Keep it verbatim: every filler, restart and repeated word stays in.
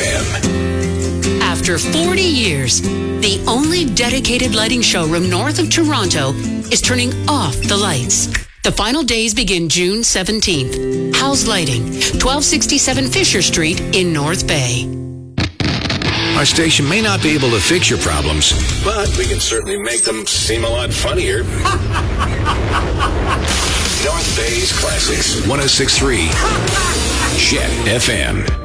M. After forty years, the only dedicated lighting showroom north of Toronto is turning off the lights. The final days begin June seventeenth. House Lighting, twelve sixty-seven Fisher Street in North Bay. Our station may not be able to fix your problems, but we can certainly make them seem a lot funnier. North Bay's Classics, one oh six point three Jet F M.